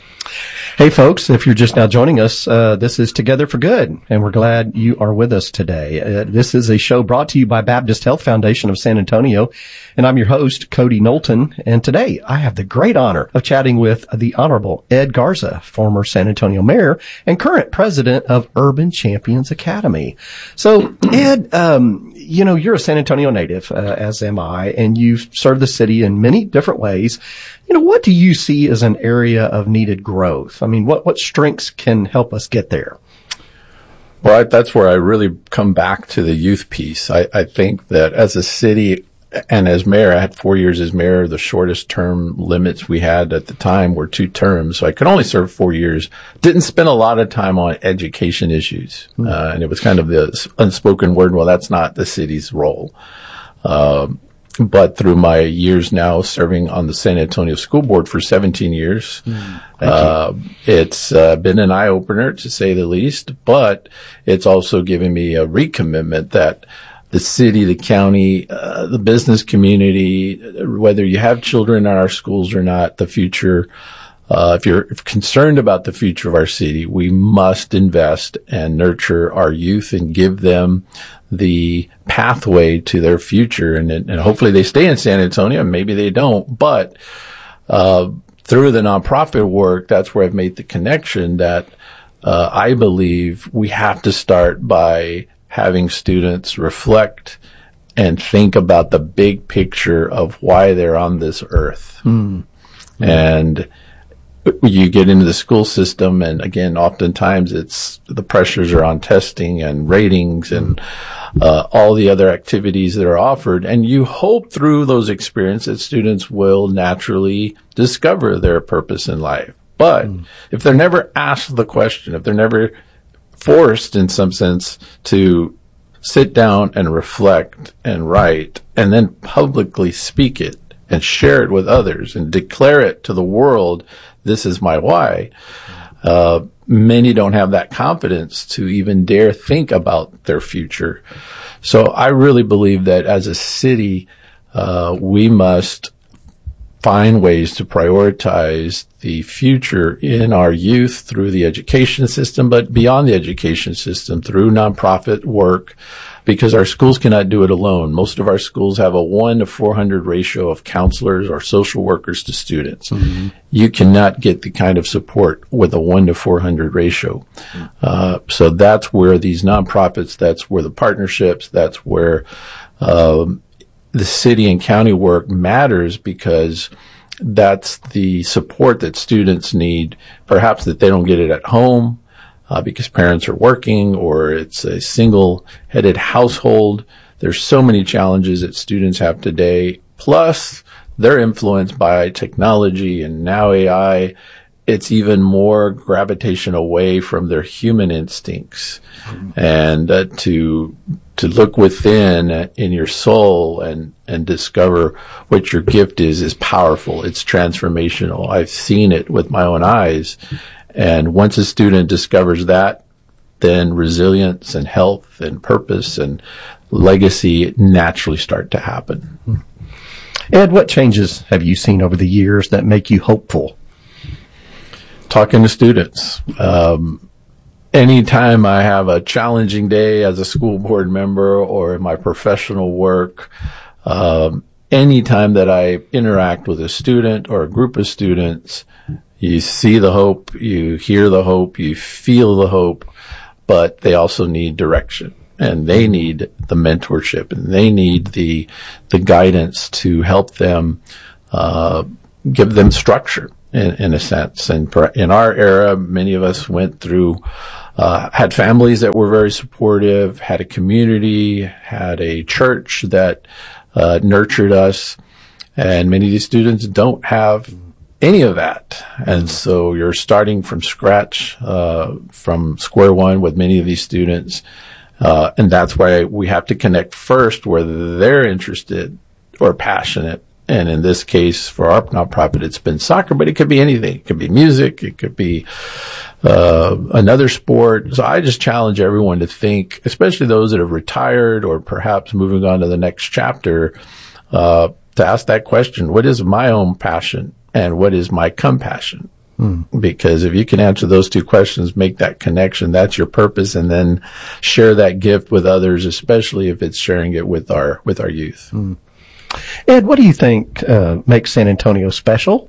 Hey folks, if you're just now joining us, uh, this is Together for Good, and we're glad you are with us today. Uh, this is a show brought to you by Baptist Health Foundation of San Antonio, and I'm your host, Cody Knowlton, and today I have the great honor of chatting with the Honorable Ed Garza, former San Antonio mayor and current president of Urban Champions Academy. So, Ed, um, you know, you're a San Antonio native, uh, as am I, and you've served the city in many different ways. You know, what do you see as an area of needed growth? I mean, what, what strengths can help us get there? Well, I, that's where I really come back to the youth piece. I, I think that as a city and as mayor, I had four years as mayor. The shortest term limits we had at the time were two terms. So I could only serve four years. Didn't spend a lot of time on education issues. Mm-hmm. Uh, and it was kind of the unspoken word, well, that's not the city's role. Um, But through my years now serving on the San Antonio School Board for seventeen years, mm, uh, it's uh, been an eye-opener, to say the least, but it's also given me a recommitment that the city, the county, uh, the business community, whether you have children in our schools or not, the future, uh, if you're concerned about the future of our city, we must invest and nurture our youth and give them the pathway to their future. And, and hopefully they stay in San Antonio, and maybe they don't. But uh through the nonprofit work, that's where I've made the connection that uh I believe we have to start by having students reflect and think about the big picture of why they're on this earth. Mm. Mm. And you get into the school system, and again, oftentimes it's the pressures are on testing and ratings and uh, all the other activities that are offered. And you hope through those experiences students will naturally discover their purpose in life. But mm. if they're never asked the question, if they're never forced in some sense to sit down and reflect and write and then publicly speak it and share it with others and declare it to the world, this is my why. Uh, many don't have that confidence to even dare think about their future. So I really believe that as a city, uh, we must find ways to prioritize the future in our youth through the education system, but beyond the education system, through nonprofit work, because our schools cannot do it alone. Most of our schools have a one to four hundred ratio of counselors or social workers to students. Mm-hmm. You cannot get the kind of support with a one to four hundred ratio. Mm-hmm. Uh, so that's where these nonprofits, that's where the partnerships, that's where, um, the city and county work matters because that's the support that students need, perhaps that they don't get it at home uh, because parents are working or it's a single-headed household. There's so many challenges that students have today, plus they're influenced by technology and now A I. It's even more gravitation away from their human instincts. And uh, to to look within uh, in your soul and and discover what your gift is is powerful. It's transformational. I've seen it with my own eyes. And once a student discovers that, then resilience and health and purpose and legacy naturally start to happen. Ed, what changes have you seen over the years that make you hopeful? Talking to students. Um, anytime I have a challenging day as a school board member or in my professional work, um, anytime that I interact with a student or a group of students, you see the hope, you hear the hope, you feel the hope, but they also need direction and they need the mentorship and they need the, the guidance to help them, uh, give them structure. In, in a sense. And in our era, many of us went through, uh, had families that were very supportive, had a community, had a church that, uh, nurtured us. And many of these students don't have any of that. And so you're starting from scratch, uh, from square one with many of these students. Uh, and that's why we have to connect first whether they're interested or passionate. And in this case, for our nonprofit, it's been soccer, but it could be anything. It could be music. It could be uh another sport. So I just challenge everyone to think, especially those that have retired or perhaps moving on to the next chapter, uh to ask that question, what is my own passion and what is my compassion? Mm. Because if you can answer those two questions, make that connection, that's your purpose, and then share that gift with others, especially if it's sharing it with our with our youth. Mm. Ed, what do you think uh, makes San Antonio special?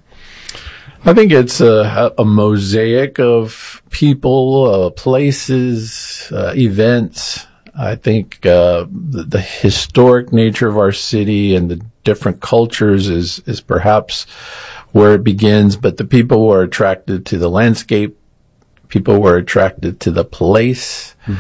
I think it's a, a mosaic of people, uh, places, uh, events. I think uh, the, the historic nature of our city and the different cultures is is perhaps where it begins. But the people who are attracted to the landscape, people who are attracted to the place, mm.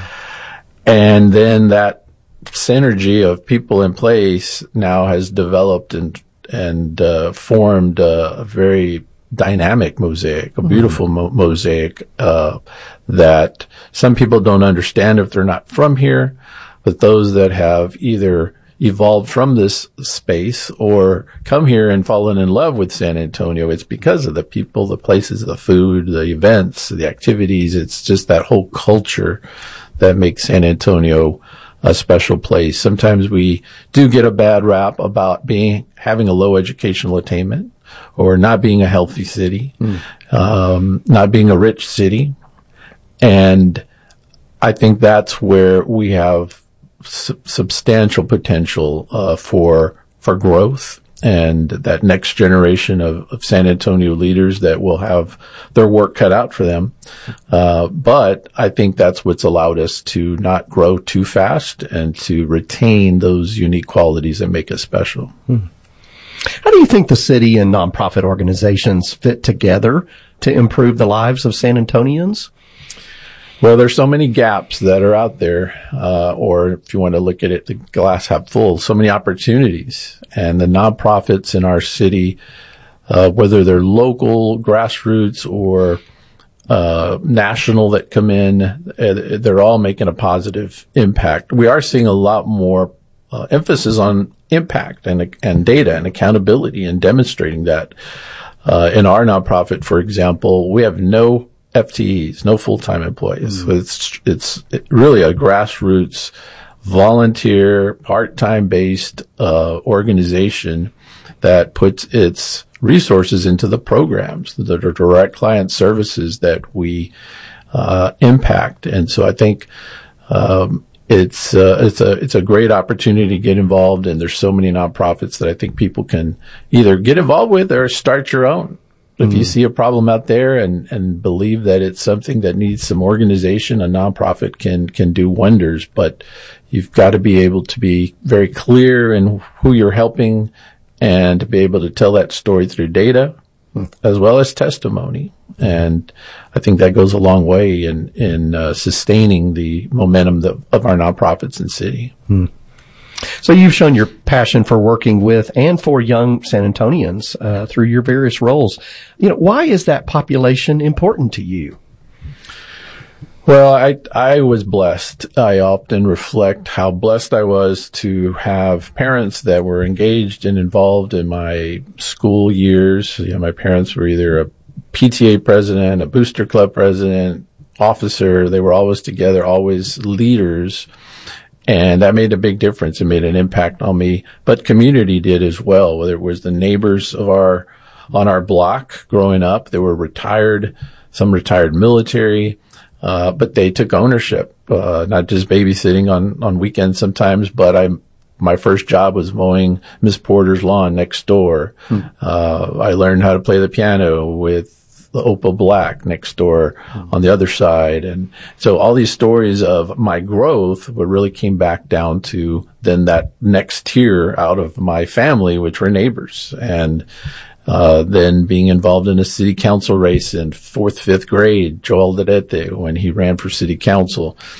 and then that synergy of people in place now has developed and and uh, formed a, a very dynamic mosaic, a beautiful mm-hmm. mo- mosaic uh, that some people don't understand if they're not from here, but those that have either evolved from this space or come here and fallen in love with San Antonio, it's because of the people, the places, the food, the events, the activities. It's just that whole culture that makes San Antonio a special place. Sometimes we do get a bad rap about being, having a low educational attainment or not being a healthy city, mm. um, not being a rich city. And I think that's where we have su- substantial potential, uh, for, for growth and that next generation of, of San Antonio leaders that will have their work cut out for them. Uh, but I think that's what's allowed us to not grow too fast and to retain those unique qualities that make us special. Hmm. How do you think the city and nonprofit organizations fit together to improve the lives of San Antonians? Well, there's so many gaps that are out there, uh, or if you want to look at it, the glass half full, so many opportunities. And the nonprofits in our city, uh, whether they're local, grassroots, or uh, national that come in, uh, they're all making a positive impact. We are seeing a lot more uh, emphasis on impact and and data and accountability and demonstrating that. Uh, in our nonprofit, for example, we have no F T Es, no full-time employees. Mm. It's, it's really a grassroots, volunteer, part-time based, uh, organization that puts its resources into the programs, the direct client services that we, uh, impact. And so I think, um, it's, uh, it's a, it's a great opportunity to get involved. And there's so many nonprofits that I think people can either get involved with or start your own. If Mm-hmm. you see a problem out there and, and believe that it's something that needs some organization, a nonprofit can, can do wonders, but you've got to be able to be very clear in who you're helping and to be able to tell that story through data as well as testimony. And I think that goes a long way in, in uh, sustaining the momentum that, of our nonprofits and city. Hmm. So you've shown your passion for working with and for young San Antonians uh, through your various roles. You know, why is that population important to you? Well, I, I was blessed. I often reflect how blessed I was to have parents that were engaged and involved in my school years. You know, my parents were either a P T A president, a booster club president, officer. They were always together, always leaders. And that made a big difference. It made an impact on me, but community did as well, whether it was the neighbors of our, on our block growing up. They were retired, some retired military, uh, but they took ownership, uh, not just babysitting on, on weekends sometimes, but I, my first job was mowing Miss Porter's lawn next door. Hmm. Uh, I learned how to play the piano with the Opal Black next door on the other side. And so all these stories of my growth what really came back down to then that next tier out of my family, which were neighbors. And, uh, then being involved in a city council race in fourth, fifth grade, Joel Dedete, when he ran for city council.